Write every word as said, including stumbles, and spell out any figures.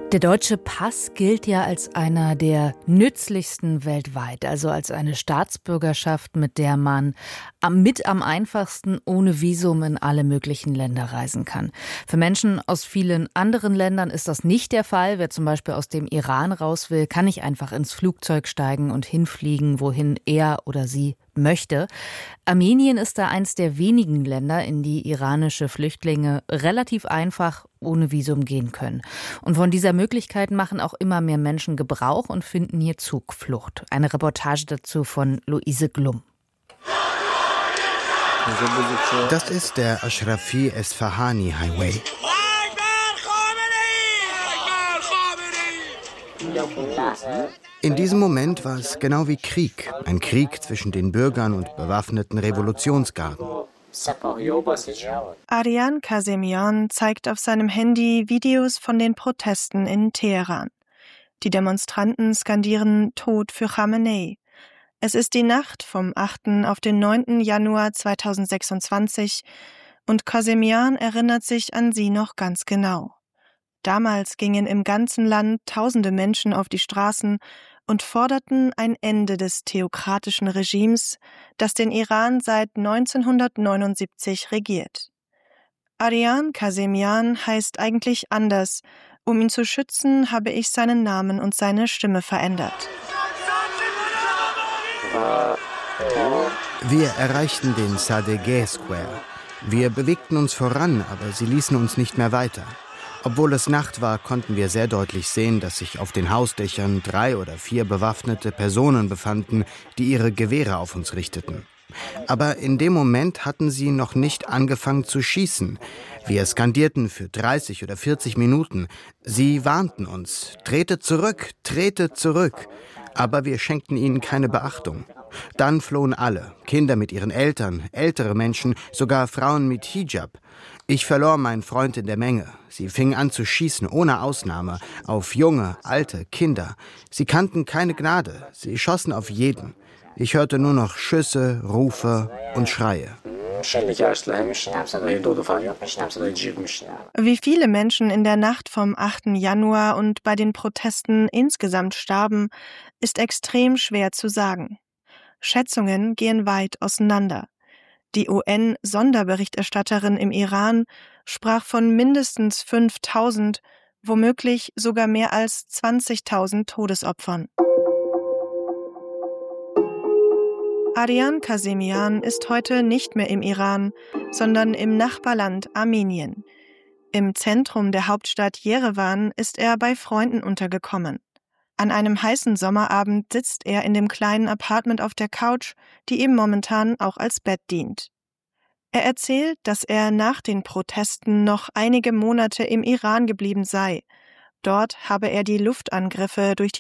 Der deutsche Pass gilt ja als einer der nützlichsten weltweit, also als eine Staatsbürgerschaft, mit der man am, mit am einfachsten ohne Visum in alle möglichen Länder reisen kann. Für Menschen aus vielen anderen Ländern ist das nicht der Fall. Wer zum Beispiel aus dem Iran raus will, kann nicht einfach ins Flugzeug steigen und hinfliegen, wohin er oder sie möchte. Armenien ist da eins der wenigen Länder, in die iranische Flüchtlinge relativ einfach ohne Visum gehen können. Und von dieser Möglichkeit machen auch immer mehr Menschen Gebrauch und finden hier Zugflucht. Eine Reportage dazu von Luise Glum. Das ist der Ashrafi Esfahani Highway. In diesem Moment war es genau wie Krieg. Ein Krieg zwischen den Bürgern und bewaffneten Revolutionsgarden. Aryan Kasemian zeigt auf seinem Handy Videos von den Protesten in Teheran. Die Demonstranten skandieren Tod für Khamenei. Es ist die Nacht vom achten auf den neunten Januar zweitausendsechsundzwanzig und Kasemian erinnert sich an sie noch ganz genau. Damals gingen im ganzen Land tausende Menschen auf die Straßen und forderten ein Ende des theokratischen Regimes, das den Iran seit neunzehnhundertneunundsiebzig regiert. Aryan Kasemian heißt eigentlich anders. Um ihn zu schützen, habe ich seinen Namen und seine Stimme verändert. Wir erreichten den Sadegh Square. Wir bewegten uns voran, aber sie ließen uns nicht mehr weiter. Obwohl es Nacht war, konnten wir sehr deutlich sehen, dass sich auf den Hausdächern drei oder vier bewaffnete Personen befanden, die ihre Gewehre auf uns richteten. Aber in dem Moment hatten sie noch nicht angefangen zu schießen. Wir skandierten für dreißig oder vierzig Minuten. Sie warnten uns, tretet zurück, tretet zurück. Aber wir schenkten ihnen keine Beachtung. Dann flohen alle, Kinder mit ihren Eltern, ältere Menschen, sogar Frauen mit Hijab. Ich verlor meinen Freund in der Menge. Sie fingen an zu schießen, ohne Ausnahme, auf junge, alte, Kinder. Sie kannten keine Gnade. Sie schossen auf jeden. Ich hörte nur noch Schüsse, Rufe und Schreie. Wie viele Menschen in der Nacht vom achten Januar und bei den Protesten insgesamt starben, ist extrem schwer zu sagen. Schätzungen gehen weit auseinander. Die U N-Sonderberichterstatterin im Iran sprach von mindestens fünftausend, womöglich sogar mehr als zwanzigtausend Todesopfern. Aryan Kasemian ist heute nicht mehr im Iran, sondern im Nachbarland Armenien. Im Zentrum der Hauptstadt Jerewan ist er bei Freunden untergekommen. An einem heißen Sommerabend sitzt er in dem kleinen Apartment auf der Couch, die ihm momentan auch als Bett dient. Er erzählt, dass er nach den Protesten noch einige Monate im Iran geblieben sei. Dort habe er die Luftangriffe durch